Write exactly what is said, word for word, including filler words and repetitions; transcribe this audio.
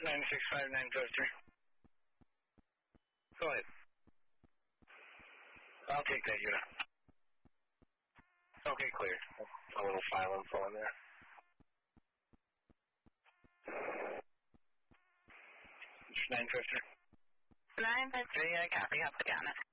nine six five nine five three. Go ahead. I'll take that unit. Okay, clear. A little file info in there. nine five three. nine five three, I copy. I'll put you on it.